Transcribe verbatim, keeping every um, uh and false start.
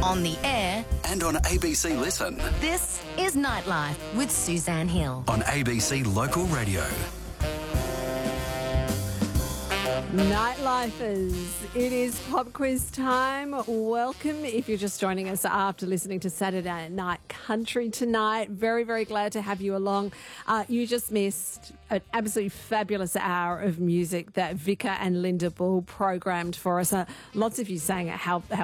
on the air, and on A B C Listen. this is Nightlife with Suzanne Hill. On A B C Local Radio. Nightlifers, it is pop quiz time. Welcome if you're just joining us after listening to Saturday Night Country tonight. Very, very glad to have you along. Uh, you just missed an absolutely fabulous hour of music that Vika and Linda Bull programmed for us. Uh, lots of you saying how, how